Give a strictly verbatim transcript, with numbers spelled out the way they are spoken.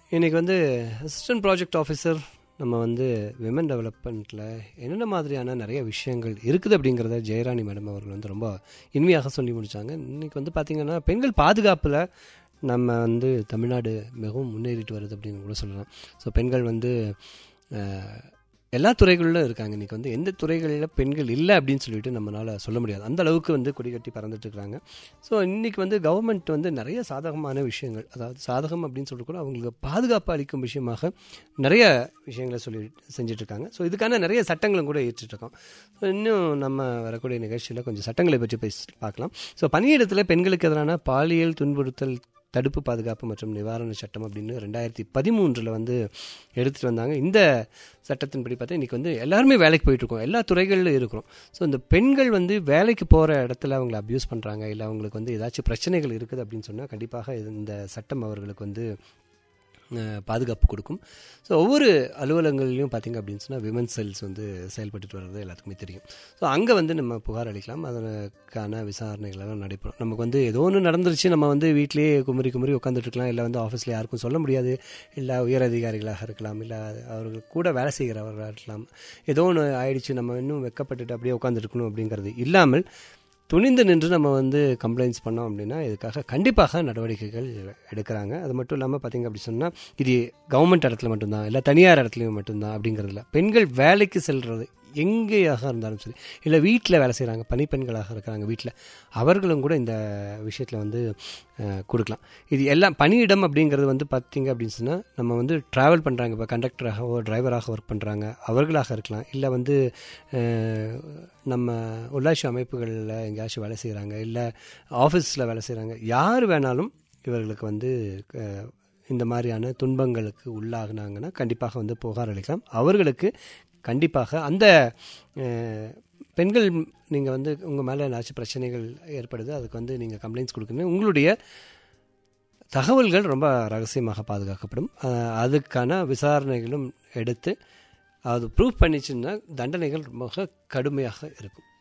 இன்றைக்கி வந்து assistant project officer நம்ம வந்து விமன் டெவலப்மெண்ட்டில் என்னென்ன மாதிரியான நிறைய விஷயங்கள் இருக்குது அப்படிங்கிறத ஜெயராணி மேடம் அவர்கள் வந்து ரொம்ப இனிமையாக சொல்லி முடித்தாங்க. இன்றைக்கி வந்து பார்த்திங்கன்னா பெண்கள் பாதுகாப்பில் நம்ம வந்து தமிழ்நாடு மிகவும் முன்னேறிட்டு வருது அப்படின்னு கூட சொல்லலாம். ஸோ பெண்கள் வந்து எல்லா துறைகளிலும் இருக்காங்க. இன்றைக்கி வந்து எந்த துறைகளில் பெண்கள் இல்லை அப்படின்னு சொல்லிட்டு நம்மளால் சொல்ல முடியாது. அந்த அளவுக்கு வந்து கொடி கட்டி பறந்துட்டுருக்காங்க. ஸோ இன்றைக்கி வந்து கவர்மெண்ட் வந்து நிறைய சாதகமான விஷயங்கள், அதாவது சாதகம் அப்படின்னு சொல்லிட்டு கூட அவங்களுக்கு பாதுகாப்பு அளிக்கும் விஷயமாக நிறைய விஷயங்களை சொல்லி செஞ்சிட்ருக்காங்க. ஸோ இதுக்கான நிறைய சட்டங்களும் கூட ஏற்றிட்டுருக்கோம். ஸோ இன்னும் நம்ம வரக்கூடிய நிகழ்ச்சியில் கொஞ்சம் சட்டங்களை பற்றி பேசி பார்க்கலாம். ஸோ பணியிடத்தில் பெண்களுக்கு எதிரான பாலியல் துன்புறுத்தல் தடுப்பு பாதுகாப்பு மற்றும் நிவாரண சட்டம் அப்படின்னு ரெண்டாயிரத்தி பதிமூன்றில் வந்து எடுத்துகிட்டு வந்தாங்க. இந்த சட்டத்தின்படி பார்த்தா இன்றைக்கி வந்து எல்லாருமே வேலைக்கு போயிட்டுருக்கோம், எல்லா துறைகளிலும் இருக்கிறோம். ஸோ இந்த பெண்கள் வந்து வேலைக்கு போகிற இடத்துல அவங்களை அப்யூஸ் பண்ணுறாங்க, இல்லை அவங்களுக்கு வந்து ஏதாச்சும் பிரச்சனைகள் இருக்குது அப்படின்னு சொன்னால் கண்டிப்பாக இந்த சட்டம் அவர்களுக்கு வந்து பாதுகாப்பு கொடுக்கும். ஸோ ஒவ்வொரு அலுவலகங்கள்லையும் பார்த்திங்க அப்படின்னு சொன்னால் விமன் செல்ஸ் வந்து செயல்பட்டு வர்றது எல்லாத்துக்குமே தெரியும். ஸோ அங்கே வந்து நம்ம புகார் அளிக்கலாம், அதற்கான விசாரணைகளெல்லாம் நடைபெறும். நமக்கு வந்து ஏதோ ஒன்று நடந்துருச்சு, நம்ம வந்து வீட்டிலேயே குமரி குமரி உட்காந்துட்ருக்கலாம், இல்லை வந்து ஆஃபீஸில் யாருக்கும் சொல்ல முடியாது, இல்லை உயர் அதிகாரிகளாக இருக்கலாம், இல்லை அவர்கள் கூட வேலை செய்கிறவர்களாக இருக்கலாம், ஏதோ ஒன்று ஆயிடுச்சு நம்ம இன்னும் வெக்கப்பட்டுட்டு அப்படியே உட்காந்துருக்கணும் அப்படிங்கிறது இல்லாமல் துணிந்து நின்று நம்ம வந்து கம்ப்ளைண்ட்ஸ் பண்ணோம் அப்படின்னா இதுக்காக கண்டிப்பாக நடவடிக்கைகள் எடுக்கிறாங்க. அது மட்டும் இல்லாமல் பார்த்திங்க அப்படி சொன்னால் இது கவர்மெண்ட் இடத்துல மட்டும்தான், இல்லை தனியார் இடத்துலையும் மட்டும்தான் அப்படிங்கிறதுல பெண்கள் வேலைக்கு செல்வது எங்கேயாக இருந்தாலும் சரி, இல்லை வீட்டில் வேலை செய்கிறாங்க பணிப்பெண்களாக இருக்கிறாங்க வீட்டில், அவர்களும் கூட இந்த விஷயத்தில் வந்து கொடுக்கலாம். இது எல்லாம் பணியிடம் அப்படிங்கிறது வந்து பார்த்திங்க அப்படின்னு சொன்னால் நம்ம வந்து ட்ராவல் பண்ணுறாங்க, இப்போ கண்டக்டராகவோ டிரைவராக ஒர்க் பண்ணுறாங்க அவர்களாக இருக்கலாம், இல்லை வந்து நம்ம உள்ளாட்சி அமைப்புகளில் எங்கேயாச்சும் வேலை செய்கிறாங்க, இல்லை ஆஃபீஸில் வேலை செய்கிறாங்க, யார் வேணாலும் இவர்களுக்கு வந்து இந்த மாதிரியான துன்பங்களுக்கு உள்ளாகினாங்கன்னா கண்டிப்பாக வந்து புகார் அளிக்கலாம். அவர்களுக்கு கண்டிப்பாக அந்த பெண்கள் நீங்கள் வந்து உங்கள் மேலே ஏதாச்சும் பிரச்சனைகள் ஏற்படுது, அதுக்கு வந்து நீங்கள் கம்ப்ளைண்ட்ஸ் கொடுக்கணும், உங்களுடைய தகவல்கள் ரொம்ப ரகசியமாக பாதுகாக்கப்படும். அதுக்கான விசாரணைகளும் எடுத்து அது ப்ரூவ் பண்ணிச்சுன்னா தண்டனைகள் ரொம்ப கடுமையாக இருக்கும்.